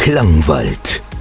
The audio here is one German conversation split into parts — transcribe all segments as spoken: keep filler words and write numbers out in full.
Klangwald.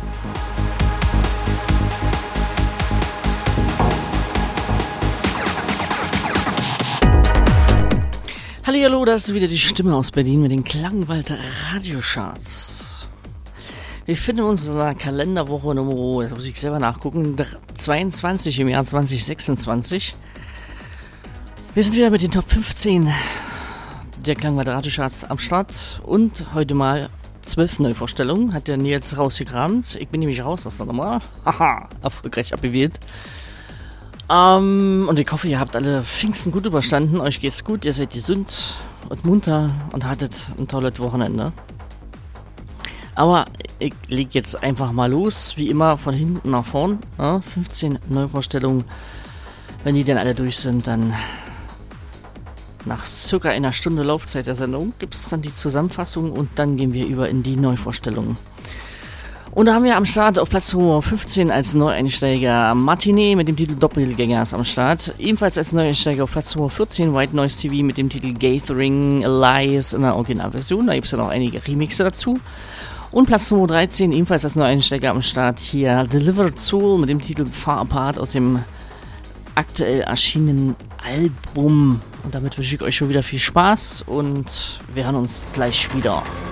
Hallihallo, das ist wieder die Stimme aus Berlin mit den Klangwald Radiocharts. Wir finden uns in einer Kalenderwoche Nummer, das muss ich selber nachgucken, zweiundzwanzig im Jahr zwanzig sechsundzwanzig. Wir sind wieder mit den Top fünfzehn der Klangwald Radiocharts am Start und heute mal zwölf Neuvorstellungen, hat der Nils rausgekramt. Ich bin nämlich raus aus der Nummer. Haha, erfolgreich abgewählt. Ähm, und ich hoffe, ihr habt alle Pfingsten gut überstanden. Euch geht's gut, ihr seid gesund und munter und hattet ein tolles Wochenende. Aber ich leg jetzt einfach mal los, wie immer von hinten nach vorn. Ja, fünfzehn Neuvorstellungen. Wenn die dann alle durch sind, dann nach circa einer Stunde Laufzeit der Sendung gibt es dann die Zusammenfassung und dann gehen wir über in die Neuvorstellungen. Und da haben wir am Start auf Platz Nummer fünfzehn als Neueinsteiger Matinee mit dem Titel Doppelgängers am Start. Ebenfalls als Neueinsteiger auf Platz Nummer vierzehn White Noise T V mit dem Titel Gathering Lies in der Originalversion. Da gibt es ja noch einige Remixe dazu. Und Platz Nummer dreizehn ebenfalls als Neueinsteiger am Start hier Delivered Soul mit dem Titel Far Apart aus dem aktuell erschienenen Album. Und damit wünsche ich euch schon wieder viel Spaß und wir hören uns gleich wieder.